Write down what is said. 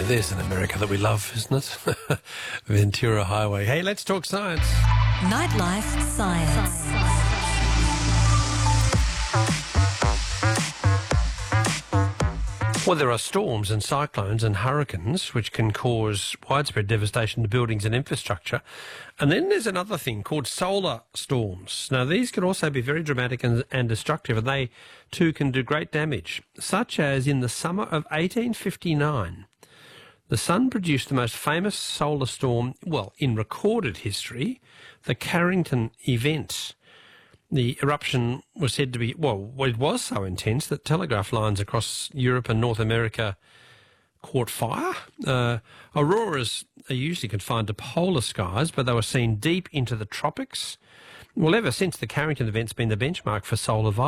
There's an America that we love, isn't it? Ventura Highway. Hey, let's talk science. Nightlife Science. Well, there are storms and cyclones and hurricanes which can cause widespread devastation to buildings and infrastructure. And then there's another thing called solar storms. Now, these can also be very dramatic and destructive, and they too can do great damage, such as in the summer of 1859. The sun produced the most famous solar storm, well, in recorded history, the Carrington event. The eruption was said to be, well, it was so intense that telegraph lines across Europe and North America caught fire. Auroras are usually confined to polar skies, but they were seen deep into the tropics. Well, ever since, the Carrington event's been the benchmark for solar